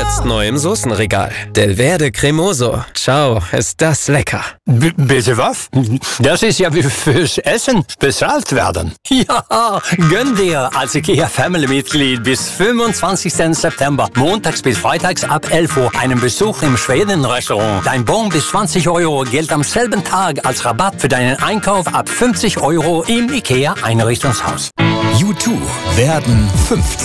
Jetzt neu im Soßenregal. Delverde Cremoso. Ciao, ist das lecker. Bitte was? Das ist ja wie fürs Essen bezahlt werden. Ja, gönn dir als IKEA Family-Mitglied bis 25. September, montags bis freitags ab 11 Uhr, einen Besuch im Schweden-Restaurant. Dein Bon bis 20 Euro gilt am selben Tag als Rabatt für deinen Einkauf ab 50 Euro im IKEA Einrichtungshaus. U2 werden 50.